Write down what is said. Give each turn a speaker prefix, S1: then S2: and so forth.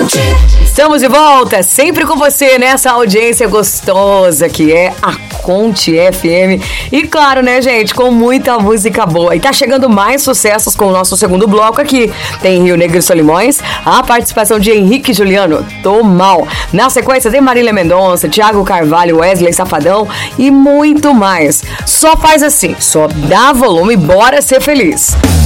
S1: Estamos de volta, sempre com você nessa audiência gostosa que é a Conte FM. E claro, né, gente, com muita música boa. E tá chegando mais sucessos com o nosso segundo bloco aqui. Tem Rio Negro e Solimões, a participação de Henrique e Juliano, Tô Mal. Na sequência tem Marília Mendonça, Thiago Carvalho, Wesley Safadão e muito mais. Só faz assim, só dá volume e bora ser feliz.